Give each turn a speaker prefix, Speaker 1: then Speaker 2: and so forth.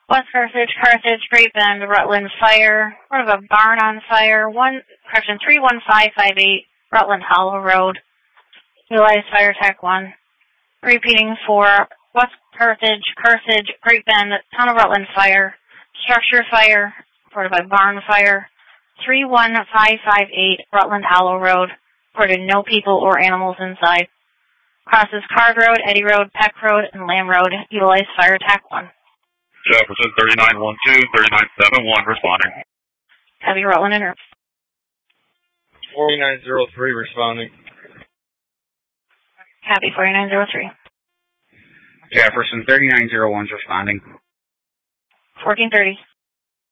Speaker 1: West Carthage, Great Bend, Rutland Fire. Sort of a barn on fire. 31558, Rutland Hollow Road. Utilize Fire Tech 1. Repeating for West Carthage, Great Bend, Town of Rutland Fire. Structure fire, reported by barn fire. 31558, Rutland Hollow Road. Reported no people or animals inside. Crosses Card Road, Eddy Road, Peck Road, and Lamb Road. Utilize Fire Attack 1.
Speaker 2: Jefferson 3912, 3971, responding.
Speaker 1: Heavy Rutland Inter.
Speaker 3: 4903, responding.
Speaker 1: Copy, 4903.
Speaker 2: Jefferson 3901's responding.
Speaker 1: 1430.